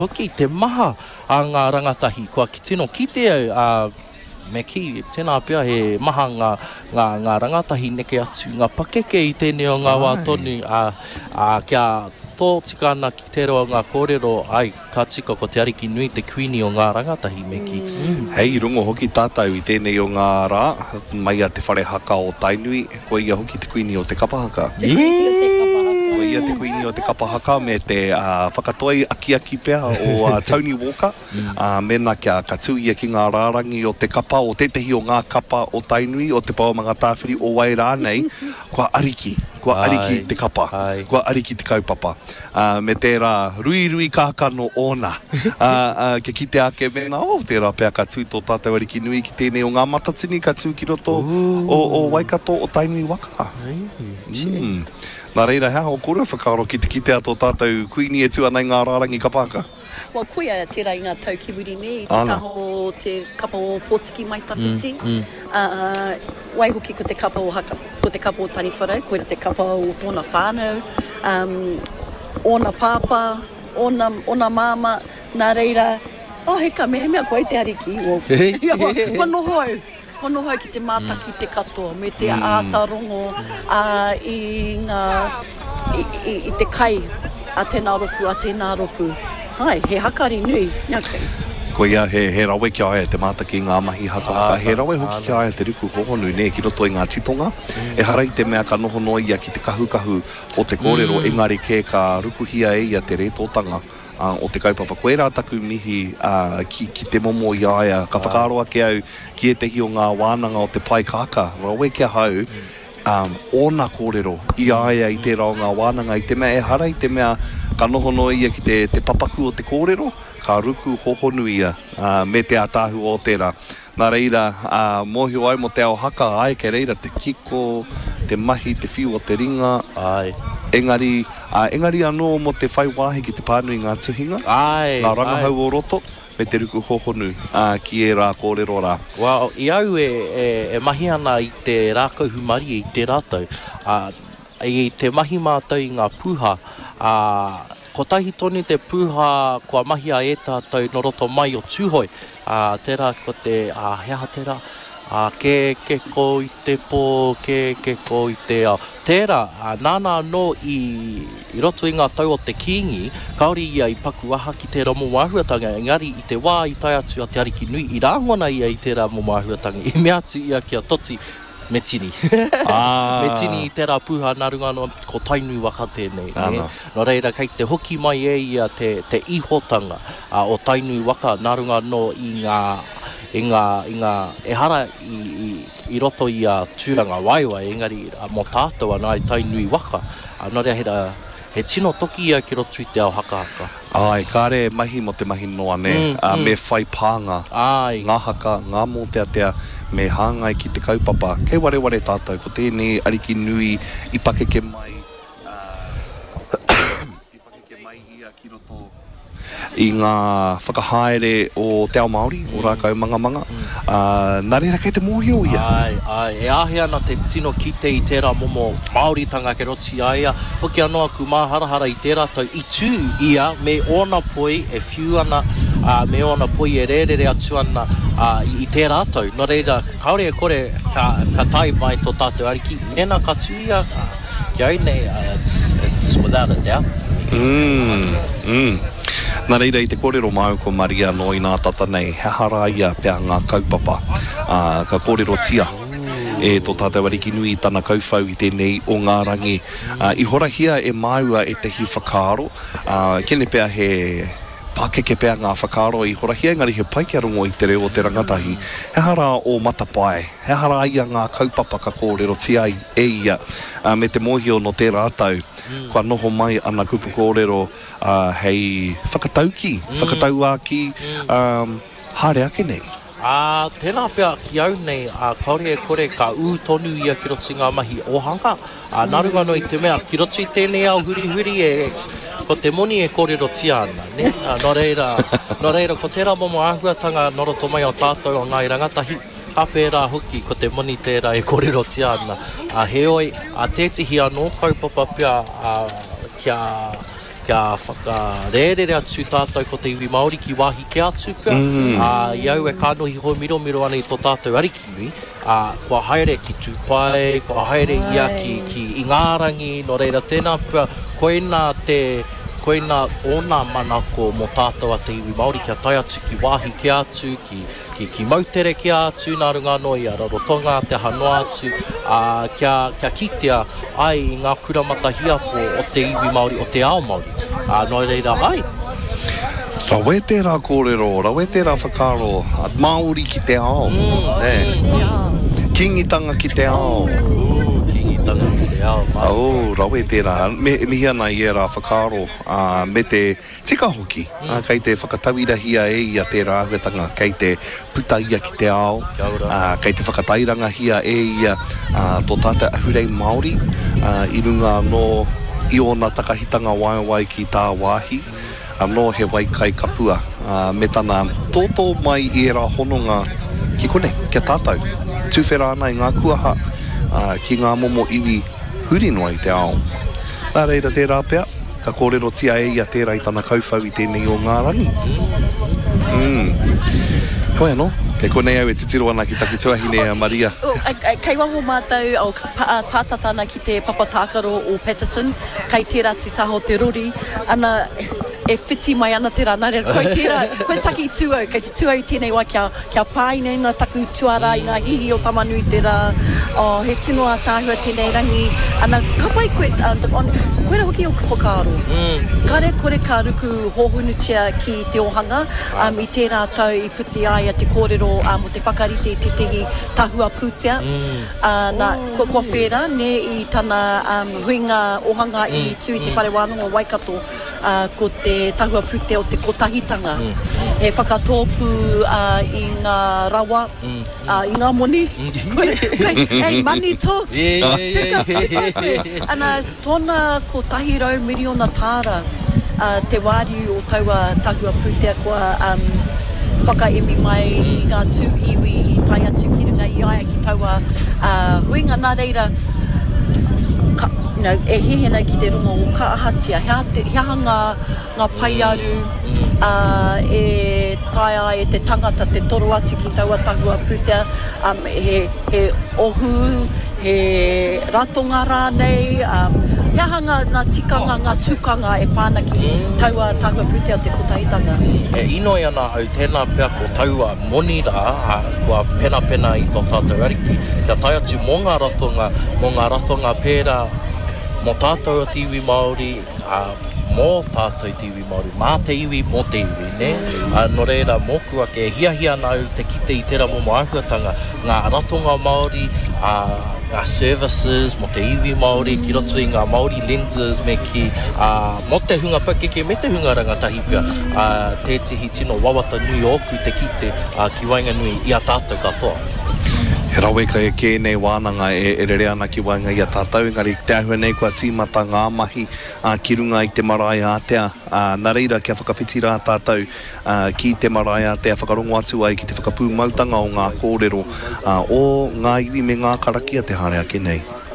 Hoki te maha a ngā rangatahi, kua ki tino ki te au me ki tēnā pia he maha ngā rangatahi neke atu, ngā pakeke I tēnei o ngā wā tonu kia tō tika ana ki te roa ngā kōrero ai ka tika ko te ariki nui te kuini o ngā rangatahi me ki. Hei, rungo hoki tātou I tēnei o ngā rā, mai a te whare haka o Tainui, ko ia hoki te kuini o te kapahaka. Ko ia te kuini o te kapahaka me te whakatoi aki pea o Tony Walker, mena kia katu ia ki ngā rārangi o te kapa, o tetehi o ngā kapa o Tainui, o te paumanga tāwhiri o Wairā nei, kua ariki te kapa, kua ariki te kaupapa. Me tērā rui kākano ona, ke kite ake mena, tērā pēr ka tū tō tātou ariki nui ki tēnei o ngā matatini ka tū ki roto o Waikato o Tainui waka. Nā reira, hea ho kōrua whakaaro ki te kite a tō tātou kuini e tū anai ngā rārangi kapahaka? Well, koia tērā I ngā tau kiwiri nei, te kaho te kapa o Pōtiki mai tawhiti. Wai hoki ko te kapa o haka, ko te kapa o Taniwharau, koira te kapa o tōna whānau, ona pāpā, ona māma, nā reira, he ka mea koe te ariki. Ko noho ki te mātaki te katoa, me te ātarongo I te kai a tēnā roku. Hai, he hakari nui, Ko ia he rawe kia aia te mātaki ngā mahi haka. He rawe hoki kia aia te riku hohonu nei ki roto I ngā titonga. E harai te mea ka noho noa ia ki te kahukahu o te kōrero engari ke ka rukuhia e ia te retotanga. O te kaupapa, koe rā taku mihi ki te momo I aia. Ka whakaroa ke au ki e tehi o ngā wānanga o te pai kāka. Rawe kia hau, ona kōrero I aia I te rao ngā wānanga. I te mea e harai te mea ka noho noa ia ki te papaku o te kōrero. Ka ruku hohonu ia me te atahu o tērā. Nā reira, mōhio ai mo te ao haka, ai ke reira te kiko, te mahi, te whiu o te ringa. Engari anō mo te whai wāhi ki te pānui ngā tuhinga. Ngā rangahau o roto, me te ruku hohonu ki e rā kōrero rā. Wow, I au e mahi ana I te rākauhu mari I te rātau. I te mahi mātou I ngā pūha, ko tahi toni te pūha kua mahi a e tātou no roto mai o tūhoi. Tērā ko te heaha tērā, ke ko I te pō, ke ko I te ao. Tērā, nāna no I roto I ngā tau o te kingi, kaori ia I paku aha ki te ramo māhuatanga, engari I te wā I tai atu a te ariki nui, I rāngona ia I te ramo māhuatanga, I mea atu ia kia toti, me tini. Me tini I tērā pūha nā runga no ko Tainui waka tēnei. No reira, kei te hoki mai e ia te ihotanga o Tainui waka nā runga no I ngā e hara I roto I a tūranga waiwai, engari mo tātou ana I Tainui waka. No reira, he tino toki ia ki roto I te ao haka. Kāre mahi mo te mahi noa ne, me whai pānga, ngā haka, ngā mō tea, me hāngai ki te kaupapa. Kei ware tātou, ko tēnei ariki nui I pakeke mai, ia ki roto I ngā whakahaere o te ao Māori, o rākau manga. Nā reira kei te mōhio ia. E ahe ana te tino ki te I tērā momo Māori tanga ke roti aia. Hoki anō aku māharahara I tērā tau I tū ia me ona poi e whiu ana, me ona poi e rērere atu ana I tērā tau. No reira, kaore e kore ka tai mai tō tātou ariki. Nena ka tū ia, kia au nei, it's without a doubt. Nā reira I te kōrero mau ko Maria no I nā tata nei, he hara ia pēr ngā kaupapa, ka kōrero tia. E tō tātou ariki nui I tāna kaufau I tēnei o ngā rangi. I horahia e maua e tehi whakaaro, kene pēr he pākeke pēr ngā whakaaro I horahia, engari he pai kia rongo I te reo o te rangatahi. He hara o matapai, he hara ia ngā kaupapa ka kōrero tia e ia, me te mōhio no tērā tau. Kua noho mai ana kupu kōrero hei whakatau aki, haere ake nei. Tēnā pia ki au nei, kaore e kore ka tonu ia ki roto I ngā mahi ohanga. Nā runga no I te mea, ki roto I tēnei au huri ko te moni e kōrero tia ana. No reira, ko tērā momo āhuatanga noroto mai o tātou o ngā rangatahi. Ka pērā hoki ko te moni tērā e kōrero tia ana. He oi, tētihi anō kaupapa pia kia whakarere atu tātou ko te iwi Māori ki wāhi ke atu pia. Iau e kānohi hoi miro ana I tō tātou arikiwi. Kua haere ki tūpai, kua haere ia ki Ingarangi, no reira tēnā pia, koina ona manako mo tātou a te iwi Māori kia tai atu ki wāhi ki atu, ki mautere ki atu, nā runga noi a Rarotonga, te hanoa atu, kia kitea ai I ngā kuramata hiapo o te iwi Māori, o te ao Māori. No reira ai. Rawe tērā kōrero, rawe tērā whakaro, Māori ki te ao. Kingitanga ki te ao. Kingitanga ki te ao. Rawe tērā. Mihi ana I rā whakaro me te tika hoki. Kei te whakatawirahia ia tērā ahuatanga. Kei te puta ia ki te ao. Kei te whakatairanga hia ia tō tātou ahurei Māori. I runga no I ona takahitanga waiwai ki tā wāhi. No he waikai kapua. Me tana tōtō mai I rā hononga ki kone, kia tātou. Tūwhera ana I ngā kuaha ki ngā momo iwi huri noa I te ao. Nā reira tērā pea, ka kōrero tia ia tērā I tana kauwhau I tēnei o ngā rangi. Hoi anō, kei konei au e titiro ana ki taku tuahine a Maria. Kei waho mātou au pātatana ki te papatākaro o Patterson, kei tērā tutaho te rori, ana e whiti mai ana tērā nare, koe taki I tuau, kei te tuau tēnei wai kia pāine na taku tuara I ngā hihi o Tamanui tērā, he tino a tāhua tēnei rangi, ana kapai koe hoki o whakaaro. Kare kore ka ruku hohunutia ki te ohanga, I tērā tau I puti ai a te kōrero mo te whakarite te tehi tahua pūtea. Kua whera, ne I tana huinga ohanga I tui te whare wānonga Waikato, ko te tahua pūtea o te kotahitanga. E whakatōpu I ngā rawa, I ngā moni. Hey, money talks. Ana tōna ko tahirau miriona tāra te wāri o taua tahua pūtea kua whakaemi mai I ngā tū iwi I tai atu ki runga I aia ki taua huinga nā reira e hihena ki te runga o ka ahatia hea ngā pai aru e taia e te tangata te toro atu ki taua tahua pūtea he ohu he ratonga rānei hea ngā tikanga ngā tūkanga e pāna ki taua pūtea o te kotahitanga E inoi ana au tēnā pea ko taua moni rā kua pena I tō tātou ariki kia tai atu mō ngā ratonga pērā mō tātou te iwi Māori mō tātou te iwi Māori mā te iwi mō te iwi ne? No reira mōkua ke hiahia nau te kite I tērā momo āhuatanga ngā ratonga Māori ngā services mo te iwi Māori ki roto I ngā Māori lenses me ki mo te hunga pakeke me te hunga rangatahi pia te tihi tino wawata nui oku te kite ki wainga nui I a tātou katoa. He rawe ka e kēnei wānanga e rere ana ki wainga I a tātou, engari te ahua nei kua tīmata ngā mahi ki runga I te marae ātea. Nā reira kia whakawhiti rā tātou ki te marae ātea, whakarongo atu ai ki te whakapūmautanga o ngā kōrero o ngā iwi me ngā karakia te harea kēnei.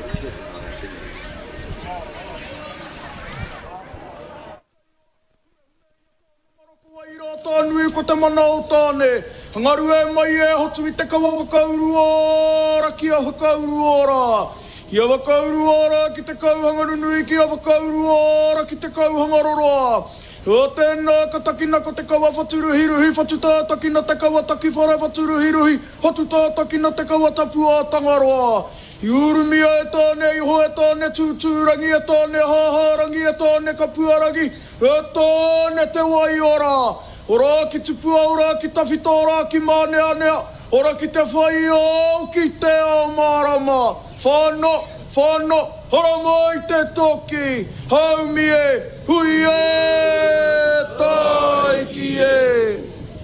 Nui ko te mana o tāne, ngaru e mai e hotu I te kawa whakauru ora ki a whakauru ora. Ia whakauru ora ki te kauhanga nunui ki a whakauru ora ki te kauhanga roroa. O tēnā ka takina ko te kawa whaturuhiruhi, whatu tā takina te kawa taki whare whaturuhiruhi, whatu tā takina te kawa tapu a tangaroa. I urumia e tāne, I hoe tāne, tūtūrangi e tāne, hāhārangi e tāne, kapuarangi, e tāne te wai ora. Ora ki tupua, ora ki tawhita, ora ki māneanea, ora ki te whai au ki te ao marama. Whāno, hara mai te toki, haumi e, hui e, taiki e.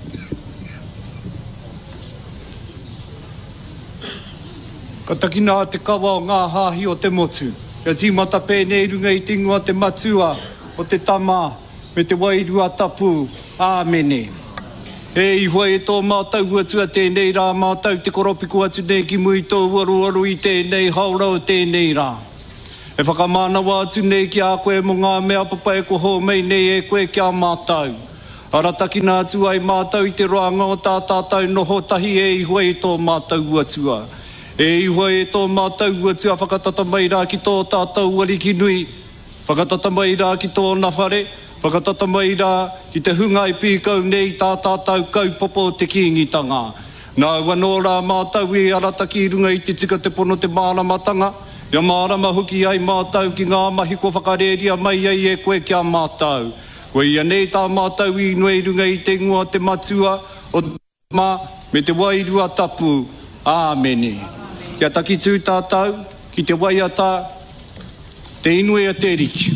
Ka takina te kawa o ngā hāhi o te motu. Ia tīmata pēnei runga I tingoa te matua o te tama me te wairua tapu. Āmene. E ihua e tō mātau atua tēnei rā mātau te koropiko atu nei ki mui tō waruaru I tēnei haurau tēnei rā. E whakamānawa atu nei ki a koe mo ngā mea papai ko ho mei nei e koe ki a mātau. Arataki nā atu ai mātau i te roanga o tā tātou noho tahi e ihua i tō mātau atua. E ihua e tō mātau atua whakatata mai rā ki tō tātou wari ki nui. Whakatata mai rā ki tō nawhare. Whakatata mai rā ki te hunga i pīkau nei tā tātou kaupapa te kīngitanga. Nā wano rā mātau i arataki i runga i te tika te pono te māramatanga. Ia mārama hoki ai mātau ki ngā mahi ko whakareria mai ai e koe kia mātau. Koe ia nei tā mātau i nui runga i te ngua te matua o mā me te wairua tapu. Āmene. Kia taki tū tātou ki te waiata te inui a te riki.